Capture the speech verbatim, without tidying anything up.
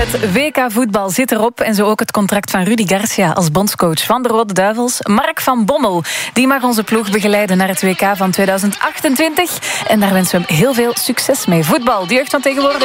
Het W K voetbal zit erop en zo ook het contract van Rudy Garcia als bondscoach van de Rode Duivels. Mark van Bommel, die mag onze ploeg begeleiden naar het W K van tweeduizend achtentwintig. En daar wensen we hem heel veel succes mee. Voetbal, de jeugd van tegenwoordig.